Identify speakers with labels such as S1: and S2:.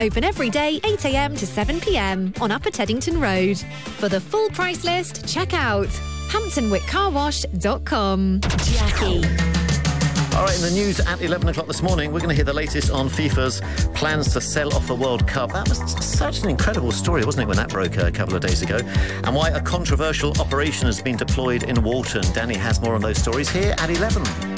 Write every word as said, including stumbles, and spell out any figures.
S1: Open every day eight a m to seven p m on Upper Teddington Road. For the full price list, check out hampton wick car wash dot com.
S2: Jackie.
S3: All right, in the news at eleven o'clock this morning, we're going to hear the latest on FIFA's plans to sell off the World Cup. That was such an incredible story, wasn't it, when that broke a couple of days ago? And why a controversial operation has been deployed in Walton. Danny has more on those stories here at eleven.